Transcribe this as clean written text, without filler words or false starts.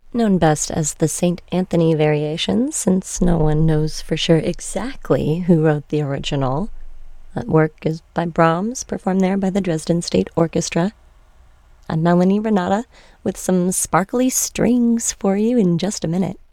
known best as the St. Anthony Variations, since no one knows for sure exactly who wrote the original. That work is by Brahms, performed there by the Dresden State Orchestra. I'm Melanie Renata with some sparkly strings for you in just a minute.